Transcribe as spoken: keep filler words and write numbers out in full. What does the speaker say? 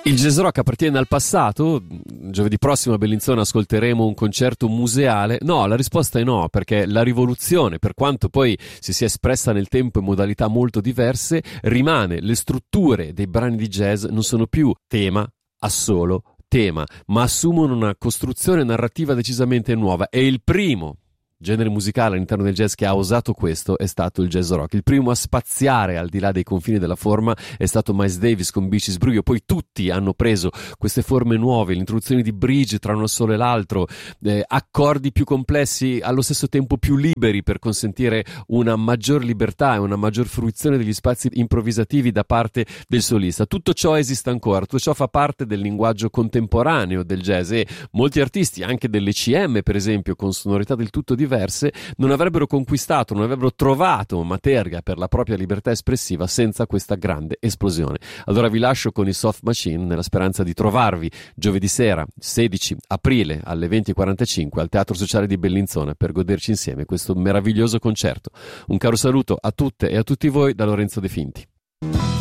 Il jazz rock appartiene al passato? Giovedì prossimo a Bellinzona ascolteremo un concerto museale? No, la risposta è no, perché la rivoluzione, per quanto poi si sia espressa nel tempo in modalità molto diverse, rimane. Le strutture dei brani di jazz non sono più tema a solo tema, ma assumono una costruzione narrativa decisamente nuova. È il primo genere musicale all'interno del jazz che ha osato questo è stato il jazz rock. Il primo a spaziare al di là dei confini della forma è stato Miles Davis con Beaches Brew. Poi tutti hanno preso queste forme nuove, l'introduzione di bridge tra uno solo e l'altro, eh, accordi più complessi allo stesso tempo più liberi per consentire una maggior libertà e una maggior fruizione degli spazi improvvisativi da parte del solista. Tutto ciò esiste ancora, tutto ciò fa parte del linguaggio contemporaneo del jazz, e molti artisti, anche dell'E C M per esempio, con sonorità del tutto diverse, non avrebbero conquistato, non avrebbero trovato materia per la propria libertà espressiva senza questa grande esplosione. Allora vi lascio con i Soft Machine nella speranza di trovarvi giovedì sera sedici aprile alle venti e quarantacinque al Teatro Sociale di Bellinzona per goderci insieme questo meraviglioso concerto. Un caro saluto a tutte e a tutti voi da Lorenzo De Finti.